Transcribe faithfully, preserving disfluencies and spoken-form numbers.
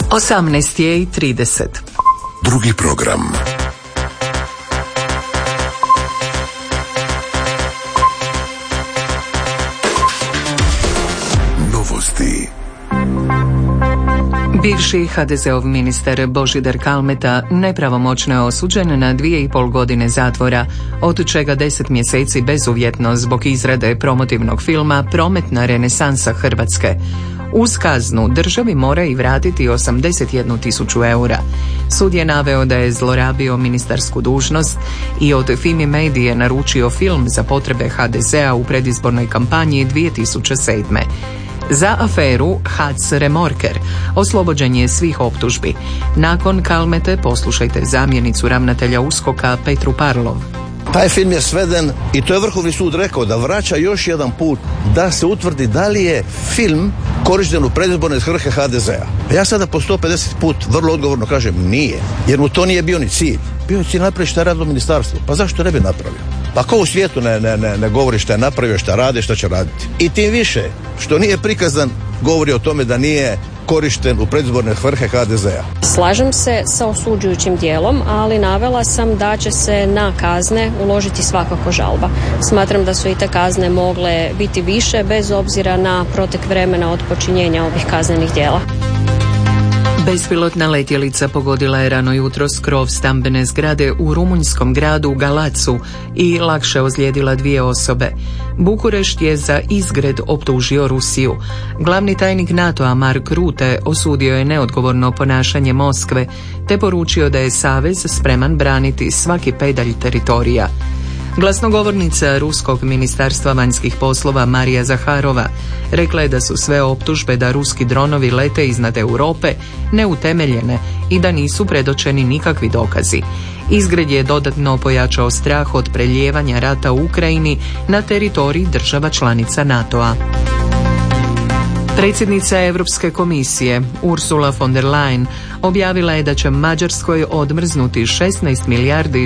osamnaest je i trideset. Drugi program. Novosti. Bivši ha de zeov ministar Božidar Kalmeta nepravomoćno je osuđen na dvije i pol godine zatvora, od čega deset mjeseci bezuvjetno zbog izrade promotivnog filma Prometna renesansa Hrvatske. Uz kaznu državi mora i vratiti osamdeset jednu tisuću eura. Sud je naveo da je zlorabio ministarsku dužnost i od Fimi Medije naručio film za potrebe ha de zea u predizbornoj kampanji dvije tisuće sedme. Za aferu Hac Remorker oslobođen je svih optužbi. Nakon Kalmete poslušajte zamjenicu ravnatelja uskoka Petru Parlov. Taj film je sveden i to je Vrhovni sud rekao da vraća još jedan put da se utvrdi da li je film korišten u predizborne svrhe ha de zea. Ja sada po sto pedeset put vrlo odgovorno kažem nije, jer mu to nije bio ni cilj. Bio je cilj napraviti šta je radilo ministarstvo. Pa zašto ne bi napravio? Pa ko u svijetu ne, ne, ne, ne govori šta je napravio, šta radi, šta će raditi. I tim više što nije prikazan govori o tome da nije korišten u predizborne svrhe ha de zea. Slažem se sa osuđujućim dijelom, ali navela sam da će se na kazne uložiti svakako žalba. Smatram da su i te kazne mogle biti više bez obzira na protek vremena od počinjenja ovih kaznenih djela. Bespilotna letjelica pogodila je rano jutros krov stambene zgrade u rumunjskom gradu Galacu i lakše ozlijedila dvije osobe. Bukurešt je za izgred optužio Rusiju. Glavni tajnik NATO-a Mark Rutte osudio je neodgovorno ponašanje Moskve te poručio da je savez spreman braniti svaki pedalj teritorija. Glasnogovornica Ruskog ministarstva vanjskih poslova Marija Zaharova rekla je da su sve optužbe da ruski dronovi lete iznad Europe neutemeljene i da nisu predočeni nikakvi dokazi. Izgred je dodatno pojačao strah od prelijevanja rata u Ukrajini na teritoriji država članica NATO-a. Predsjednica Europske komisije Ursula von der Leyen objavila je da će Mađarskoj odmrznuti šesnaest milijardi